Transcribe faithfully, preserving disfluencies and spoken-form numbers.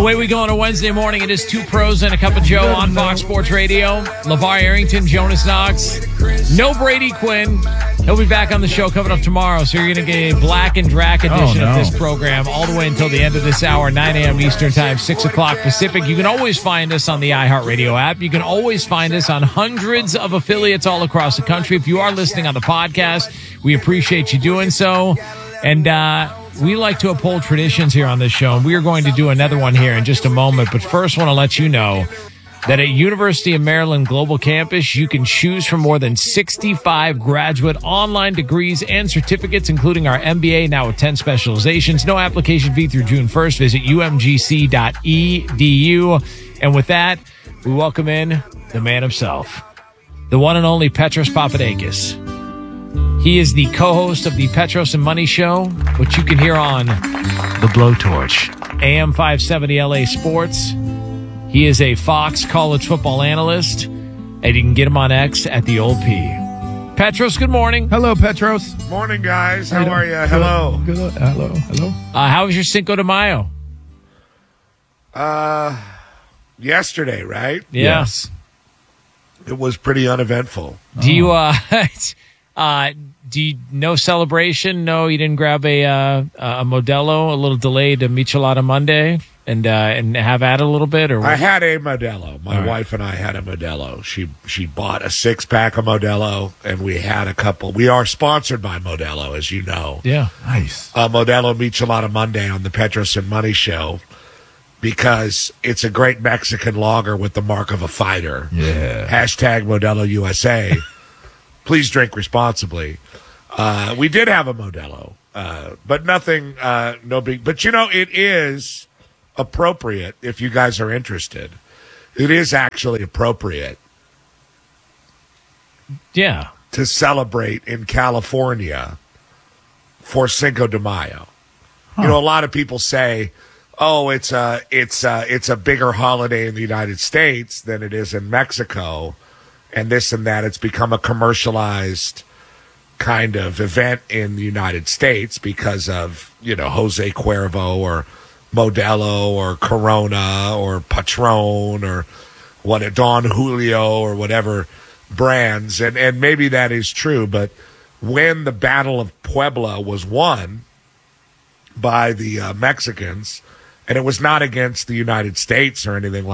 Away we go on a Wednesday morning. It is Two Pros and a Cup of Joe on Fox Sports Radio. LeVar Arrington, Jonas Knox. No Brady Quinn. He'll be back on the show coming up tomorrow, so you're going to get a Black and Drac edition oh, no. of this program all the way until the end of this hour, nine a.m. Eastern Time, six o'clock Pacific. You can always find us on the iHeartRadio app. You can always find us on hundreds of affiliates all across the country. If you are listening on the podcast, we appreciate you doing so. And uh, we like to uphold traditions here on this show, and we are going to do another one here in just a moment. But first, want to let you know that at University of Maryland Global Campus, you can choose from more than sixty-five graduate online degrees and certificates, including our M B A, now with ten specializations. No application fee through June first. Visit u m g c dot e d u. And with that, we welcome in the man himself, the one and only Petros Papadakis. He is the co-host of the Petros and Money Show, which you can hear on The Blowtorch, A M five seventy L A Sports. He is a Fox college football analyst, and you can get him on X at the old P. Petros, good morning. Hello, Petros. Morning, guys. How, How are you? Hello. Good. Good. Hello. Hello. Uh, how was your Cinco de Mayo? Uh, yesterday, right? Yeah. Yes. It was pretty uneventful. Do you, uh, uh, do you, no celebration? No, you didn't grab a, uh, a Modelo, a little delayed Michelada Monday? And uh, and have at it a little bit, or what? I had a Modelo. My right. wife and I had a Modelo. She she bought a six pack of Modelo, and we had a couple. We are sponsored by Modelo, as you know. Yeah, nice. Uh, Modelo Michelada Monday on the Petros and Money Show, because it's a great Mexican lager with the mark of a fighter. Yeah. Hashtag Modelo U S A. Please drink responsibly. Uh, we did have a Modelo, uh, but nothing, uh, no big. But you know, it is appropriate if you guys are interested. It is actually appropriate. Yeah. To celebrate in California for Cinco de Mayo. Huh. You know, a lot of people say, "Oh, it's a it's a, it's a bigger holiday in the United States than it is in Mexico," and this and that. It's become a commercialized kind of event in the United States because of, you know, Jose Cuervo or Modelo or Corona or Patron or what, Don Julio or whatever brands. And, and maybe that is true, but when the Battle of Puebla was won by the uh, Mexicans, and it was not against the United States or anything like